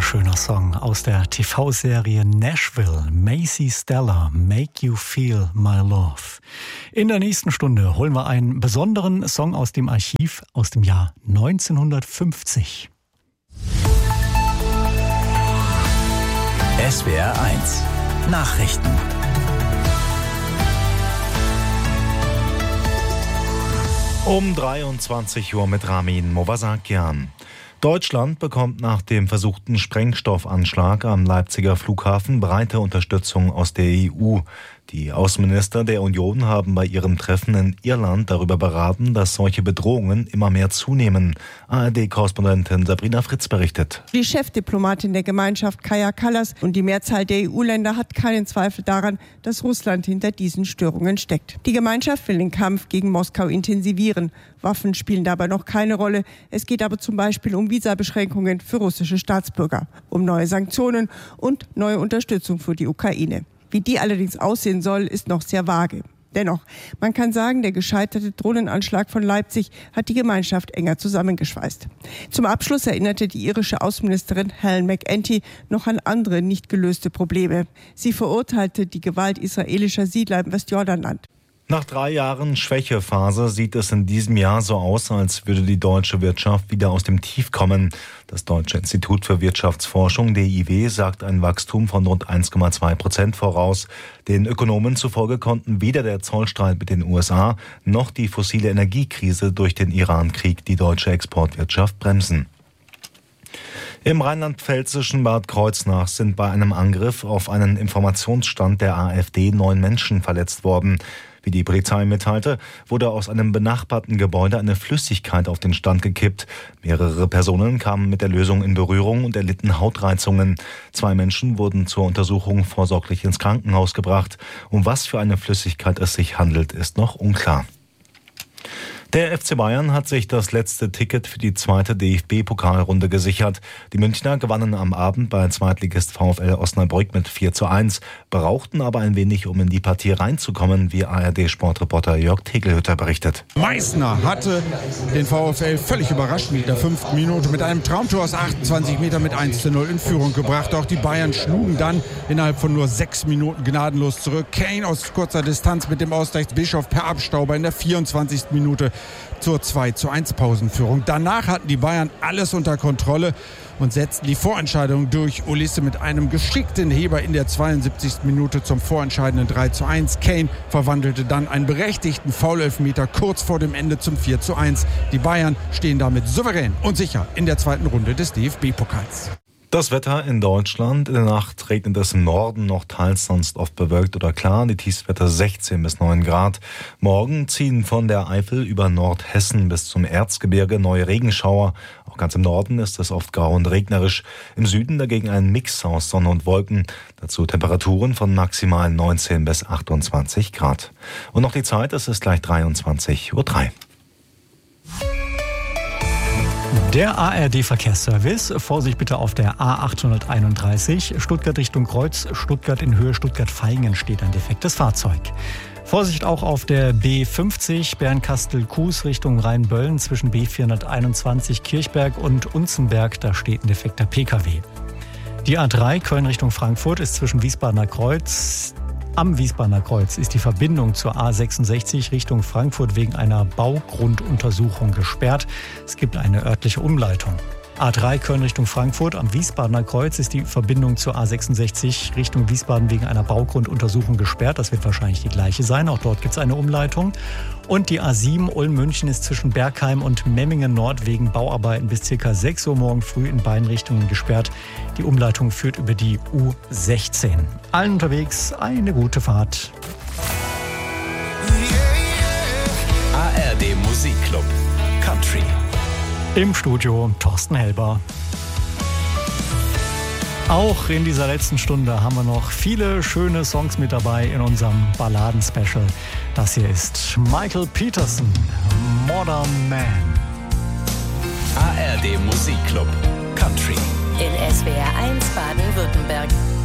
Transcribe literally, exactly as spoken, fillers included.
wunderschöner Song aus der T V-Serie Nashville. Macy Stella, Make You Feel My Love. In der nächsten Stunde holen wir einen besonderen Song aus dem Archiv aus dem Jahr neunzehnhundertfünfzig. S W R eins Nachrichten. Um dreiundzwanzig Uhr mit Ramin Movasakian. Deutschland bekommt nach dem versuchten Sprengstoffanschlag am Leipziger Flughafen breite Unterstützung aus der E U. Die Außenminister der Union haben bei ihrem Treffen in Irland darüber beraten, dass solche Bedrohungen immer mehr zunehmen. A R D-Korrespondentin Sabrina Fritz berichtet. Die Chefdiplomatin der Gemeinschaft, Kaja Kallas, und die Mehrzahl der E U-Länder hat keinen Zweifel daran, dass Russland hinter diesen Störungen steckt. Die Gemeinschaft will den Kampf gegen Moskau intensivieren. Waffen spielen dabei noch keine Rolle. Es geht aber zum Beispiel um Visabeschränkungen für russische Staatsbürger, um neue Sanktionen und neue Unterstützung für die Ukraine. Wie die allerdings aussehen soll, ist noch sehr vage. Dennoch, man kann sagen, der gescheiterte Drohnenanschlag von Leipzig hat die Gemeinschaft enger zusammengeschweißt. Zum Abschluss erinnerte die irische Außenministerin Helen McEntee noch an andere nicht gelöste Probleme. Sie verurteilte die Gewalt israelischer Siedler im Westjordanland. Nach drei Jahren Schwächephase sieht es in diesem Jahr so aus, als würde die deutsche Wirtschaft wieder aus dem Tief kommen. Das Deutsche Institut für Wirtschaftsforschung, D I W, sagt ein Wachstum von rund eins Komma zwei Prozent voraus. Den Ökonomen zufolge konnten weder der Zollstreit mit den U S A noch die fossile Energiekrise durch den Iran-Krieg die deutsche Exportwirtschaft bremsen. Im rheinland-pfälzischen Bad Kreuznach sind bei einem Angriff auf einen Informationsstand der AfD neun Menschen verletzt worden. Wie die Polizei mitteilte, wurde aus einem benachbarten Gebäude eine Flüssigkeit auf den Stand gekippt. Mehrere Personen kamen mit der Lösung in Berührung und erlitten Hautreizungen. Zwei Menschen wurden zur Untersuchung vorsorglich ins Krankenhaus gebracht. Um was für eine Flüssigkeit es sich handelt, ist noch unklar. Der F C Bayern hat sich das letzte Ticket für die zweite D F B-Pokalrunde gesichert. Die Münchner gewannen am Abend bei Zweitligist VfL Osnabrück mit vier zu eins, brauchten aber ein wenig, um in die Partie reinzukommen, wie A R D-Sportreporter Jörg Tegelhütter berichtet. Meißner hatte den VfL völlig überrascht in der fünften Minute mit einem Traumtor aus achtundzwanzig Metern mit eins zu null in Führung gebracht. Auch die Bayern schlugen dann innerhalb von nur sechs Minuten gnadenlos zurück. Kane aus kurzer Distanz mit dem Ausgleich, Bischof per Abstauber in der vierundzwanzigsten Minute zur zwei zu eins Pausenführung. Danach hatten die Bayern alles unter Kontrolle und setzten die Vorentscheidung durch. Ulisse mit einem geschickten Heber in der zweiundsiebzigsten Minute zum vorentscheidenden drei zu eins. Kane verwandelte dann einen berechtigten Foulelfmeter kurz vor dem Ende zum vier zu eins. Die Bayern stehen damit souverän und sicher in der zweiten Runde des D F B-Pokals. Das Wetter in Deutschland. In der Nacht regnet es im Norden, noch teils sonst oft bewölkt oder klar. Die Tiefstwerte sechzehn bis neun Grad. Morgen ziehen von der Eifel über Nordhessen bis zum Erzgebirge neue Regenschauer. Auch ganz im Norden ist es oft grau und regnerisch. Im Süden dagegen ein Mix aus Sonne und Wolken. Dazu Temperaturen von maximal neunzehn bis achtundzwanzig Grad. Und noch die Zeit, es ist gleich dreiundzwanzig Uhr drei. Der A R D-Verkehrsservice. Vorsicht bitte auf der A achthunderteinunddreißig. Stuttgart Richtung Kreuz. Stuttgart in Höhe Stuttgart-Vaihingen steht ein defektes Fahrzeug. Vorsicht auch auf der B fünfzig Bernkastel-Kues Richtung Rheinböllen zwischen B vierhunderteinundzwanzig Kirchberg und Unzenberg. Da steht ein defekter P K W. Die A drei Köln Richtung Frankfurt ist zwischen Wiesbadener Kreuz. Am Wiesbadener Kreuz ist die Verbindung zur A sechsundsechzig Richtung Frankfurt wegen einer Baugrunduntersuchung gesperrt. Es gibt eine örtliche Umleitung. A drei Köln Richtung Frankfurt. Am Wiesbadener Kreuz ist die Verbindung zur A sechsundsechzig Richtung Wiesbaden wegen einer Baugrunduntersuchung gesperrt. Das wird wahrscheinlich die gleiche sein. Auch dort gibt es eine Umleitung. Und die A sieben Ulm-München ist zwischen Bergheim und Memmingen Nord wegen Bauarbeiten bis ca. sechs Uhr morgen früh in beiden Richtungen gesperrt. Die Umleitung führt über die U sechzehn. Allen unterwegs eine gute Fahrt. A R D Musikclub Country. Im Studio Thorsten Helber. Auch in dieser letzten Stunde haben wir noch viele schöne Songs mit dabei in unserem Balladen-Special. Das hier ist Michael Peterson, Modern Man. A R D Musikclub Country. In S W R eins Baden-Württemberg.